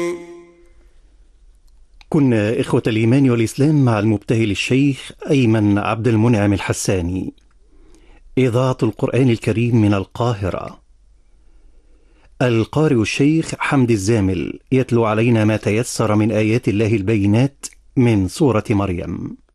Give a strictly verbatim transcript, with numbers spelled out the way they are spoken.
كنا إخوة الإيمان والإسلام مع المبتهل الشيخ أيمن عبد المنعم الحساني. إذاعة القرآن الكريم من القاهرة. القارئ الشيخ حمد الزامل يتلو علينا ما تيسر من آيات الله البينات من سورة مريم.